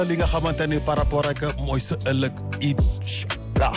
li nga xamante ni par rapport ak mooy sa ëllëg inch'Allah.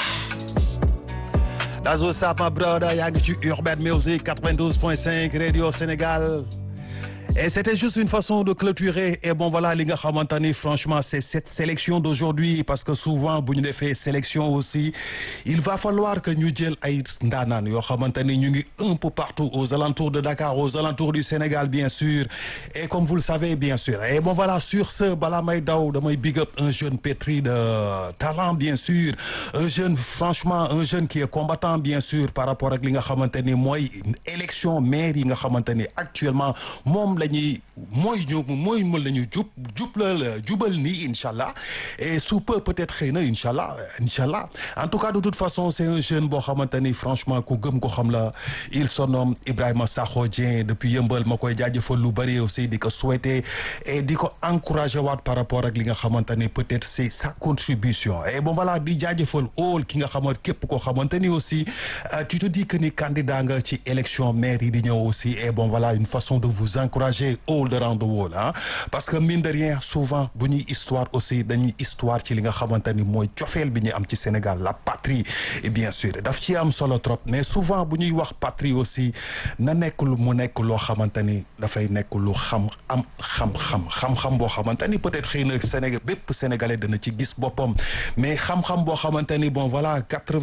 That's what's up my brother, yaa ngi ci Urban Music 92.5 Radio Sénégal. Et c'était juste une façon de clôturer. Et bon voilà li nga xamante ni franchement c'est cette sélection d'aujourd'hui parce que souvent bu ñu defee sélection aussi il va falloir que ñu jël ay ndaanaan yoo xamante ni ñu ngi un peu partout aux alentours de Dakar, aux alentours du Sénégal bien sûr. Et comme vous le savez bien sûr. Et bon voilà sur ce balaa may daw damay big up un jeune pétri de talent bien sûr. Un jeune franchement un jeune qui est combattant bien sûr par rapport ak li nga xamante ni mooy élection maire yi nga xamante ni actuellement moom lañuy mooy mën lañu jubal nii inchallah et sous peu peut-être xëy na inchallah en tout cas de toute façon c'est un jeune boo xamante ni franchement ku gëm ko xam la il se nomme Ibrahima Sakho Dieng depuis Yeumbeul ma koy jaajëfal lu bari aussi di ko souhaiter et di ko encourager waat par rapport ak li nga xamante ni peut-être c'est sa contribution et bon voilà di jaajëfal all ki nga xamante képp koo xamante ni aussi tu te dis que ni candidat nga ci élection maire yi di ñëw aussi et bon voilà une façon de vous encourager all around the world parce que mine de rien souvent bu ñuy histoire aussi dañuy histoire ci li nga xamante ni mooy cofeel bi ñu am ci Sénégal la patrie et bien sûr daf ci am solo trop mais souvent bu ñuy wax patrie aussi na nekk lu mu nekk loo xamante ni dafay nekk lu xam-xam boo xamante ni peut-être xëy na Sénégal bépp Sénégalais dana ci gis boppam mais xam-xam boo xamante ni bon voilà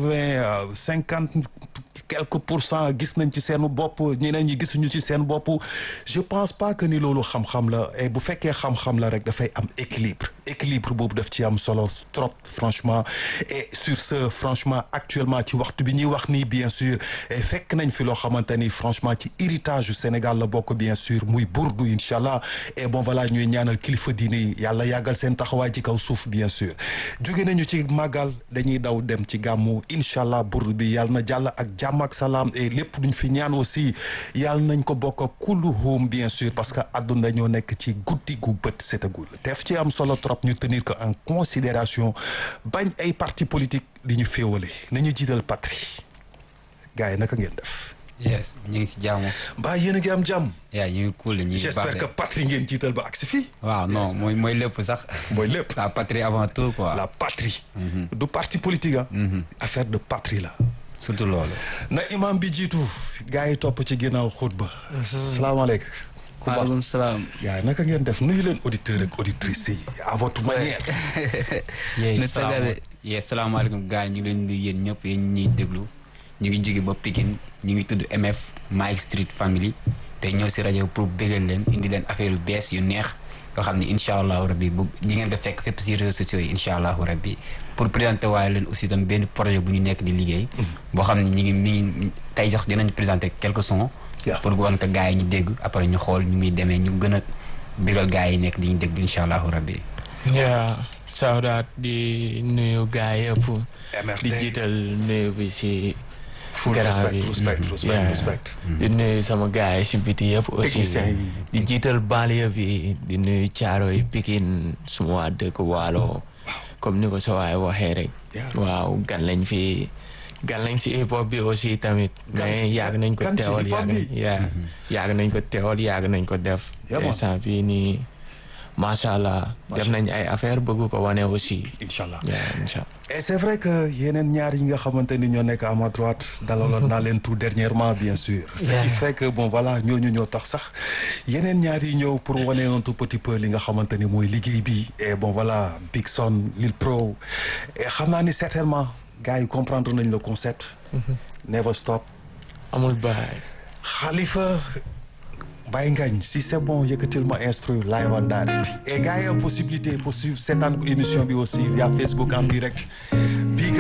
50 quelques % gis nañ ci seen bopp ñeneen ñi gisuñu ci seen bopp je pense pas que ni loolu xam-xam la et bu fekkee xam-xam la rek dafay am équilibre boobu daf ci am solo trop franchement et sur ce franchement actuellement ci waxtu bi ñuy wax nii bien sûr et fekk nañ fi loo xamante ni franchement ci héritage du Sénégal la bokk bien sûr muy burdu inchallah et bon voilà ñuy ñaanal kilifa diine yi yàlla yàggal seen taxawaay ci kaw suuf bien sûr jóge nañu ci màggal dañuy daw dem ci gàmmu inchallah burdu bi yàlla na jàll ak jàmm ak salaam et lépp luñ fi ñaan aussi yàlla nañ ko bokk kulluhum bien sûr parce que àdduna ñoo nekk ci guddi gu bët setagul def ci am solo trop ñu tenir ko en considération bañ ay parti politique di ñu féewale nañu jiital patrie gars yi naka ngeen def. yes ñu ngi si jàmm. mbaa yéen a ngi am jàmm. yaa ñu ngi cool ñu ngi j'espère que patrie ngeen jiital ba agsi fii. waaw non mooy lépp sax. mooy lépp la patrie avant tout quoi. la patrie. du parti politique affaire de patrie la. surtout loolu. na imam bi jiitu gars yi topp ci ginnaaw xutba. salaamaaleykum. maaleykum salaam. yaa naka ngeen def nuyu leen auditeurs ak auditrices yi à votre manière. salaamaaleykum gars yi ñu ngi leen di yéen ñëpp yéen ñuy déglu ñu ngi jóge ba Pikine ñu ngi tudd MF Mike Street Family te ñëw si rajo pour bégal leen indi leen affaire yu bees yu neex yoo xam ne incha allahu rabbi bu ñi ngeen def fekk fépp si réseaux sociaux yi incha allahu rabbi pour présenter waaye leen aussi tam benn projet bu ñu nekk di liggéey. boo xam ne mi ngi tey sax dinañ présenter quelques sons. pour wan ko gars yi ñu dégg après ñu xool ñu muy demee ñu gën a bégal gars yi nekk di ñu dégg incha allahu rabbi. shout out di nuyu gars yëpp. di jiital nuyu bi si. full respect. di nuyu sama gars yi si biti yëpp aussi. di jiital banlieue bi di nuyu Thiaroye Pikine suma waa dëkk Waalo. comme ni ko sa waay waxee rek. waaw gan lañ fi. gan lañ si hip hop bi aussi tamit. mais yàgg nañ ko teewal yàgg nañ ko teewal yàgg nañ ko def. instant bii nii macha allah. def nañ ay affaire bëgg ko wane aussi. inchallah et c'est vrai que yeneen ñaar yi nga xamante ni ñoo nekk à ma droite dalaloon naa leen tout dernièrement bien sûr. ce qui fait que bon voilà ñooñu ñoo tax sax yeneen ñaar yi ñëw pour wane un tout petit peu li nga xamante ni mooy liggéey bi et bon voilà Big Son Lil Pro et xam naa ni certainement. gars yi comprendre nañ le concept. never stop. amul baay. Khalifa Baye Ngagne si c'est bon yëkkatil ma instru live and direct et gars yi am possibilité pour suivre seetaan émission bi aussi via Facebook en direct